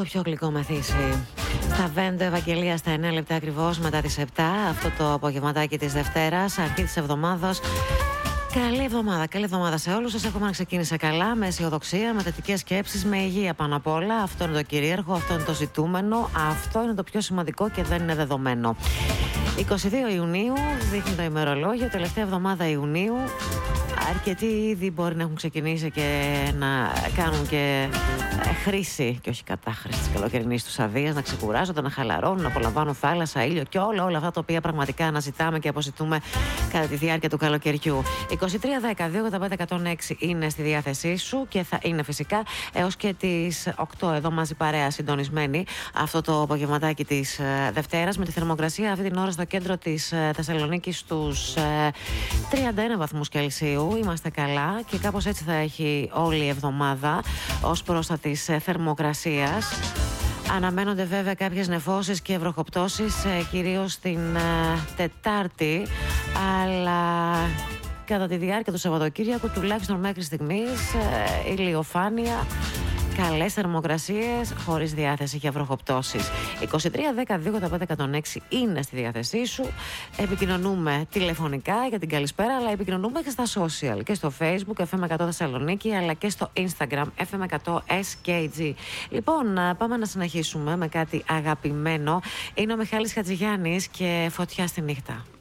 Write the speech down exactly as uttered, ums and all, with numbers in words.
πιο γλυκό μαθήσει. Στα Βέντο Ευαγγελία στα εννέα λεπτά ακριβώς μετά τις επτά. Αυτό το απογευματάκι της Δευτέρας, αρχή της εβδομάδας. Καλή εβδομάδα, καλή εβδομάδα σε όλους σας. Εύχομαι να ξεκίνησε καλά, με αισιοδοξία, με θετικές σκέψεις, με υγεία πάνω απ' όλα. Αυτό είναι το κυρίαρχο, αυτό είναι το ζητούμενο, αυτό είναι το πιο σημαντικό και δεν είναι δεδομένο. είκοσι δύο Ιουνίου, δείχνει το ημερολόγιο, τελευταία εβδομάδα Ιουνίου. Αρκετοί ήδη μπορεί να έχουν ξεκινήσει και να κάνουν και χρήση και όχι κατάχρηση της καλοκαιρινής τους αδείας, να ξεκουράζονται, να χαλαρώνουν, να απολαμβάνουν θάλασσα, ήλιο και όλα, όλα αυτά τα οποία πραγματικά αναζητάμε και αποζητούμε κατά τη διάρκεια του καλοκαιριού. είκοσι τρία δέκα δύο ογδόντα πέντε εκατόν έξι είναι στη διάθεσή σου και θα είναι φυσικά έως και τις οκτώ εδώ μαζί παρέα συντονισμένη αυτό το απογευματάκι της Δευτέρας, με τη θερμοκρασία αυτή την ώρα στο κέντρο της Θεσσαλονίκης στους τριάντα ένα βαθμούς Κελσίου. Είμαστε καλά και κάπως έτσι θα έχει όλη η εβδομάδα ως προς τα της θερμοκρασίας. Αναμένονται βέβαια κάποιες νεφώσεις και βροχοπτώσεις, κυρίως την Τετάρτη, αλλά κατά τη διάρκεια του Σαββατοκύριακου, τουλάχιστον μέχρι στιγμής, ηλιοφάνεια, καλές θερμοκρασίες, χωρίς διάθεση για βροχοπτώσεις. είκοσι τρία δέκα δύο ογδόντα πέντε εκατόν έξι είναι στη διάθεσή σου. Επικοινωνούμε τηλεφωνικά για την καλησπέρα, αλλά επικοινωνούμε και στα social και στο Facebook εφ εμ εκατό Θεσσαλονίκη, αλλά και στο Instagram εφ εμ εκατό ες κέι τζι. Λοιπόν, πάμε να συνεχίσουμε με κάτι αγαπημένο. Είναι ο Μιχάλης Χατζηγιάννης και Φωτιά στη νύχτα.